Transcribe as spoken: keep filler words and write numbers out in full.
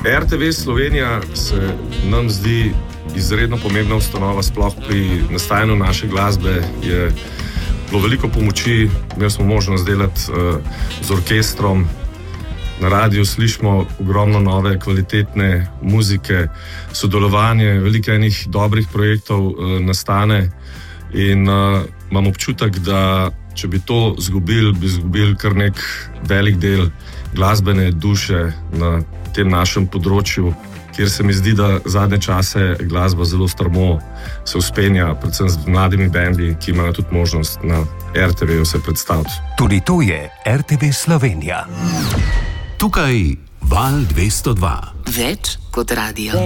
R T V Slovenija se nam zdi izredno pomembna ustanova, sploh pri nastajanju naše glasbe je bilo veliko pomoči. Imeli smo možnost delati uh, z orkestrom, na radiju slišimo ogromno nove, kvalitetne muzike, sodelovanje, veliko enih dobrih projektov uh, nastane in uh, imam občutek, da če bi to zgubili, bi zgubili kar nek velik del glasbene duše na tem našem področju, kjer se mi zdi, da zadnje čase glasba zelo strmo se vzpenja, predvsem z mladimi bendi, ki imajo tudi možnost na R T V se predstaviti. Tudi to je R T V Slovenija. Tukaj Val dvesto dva. Več kot radio.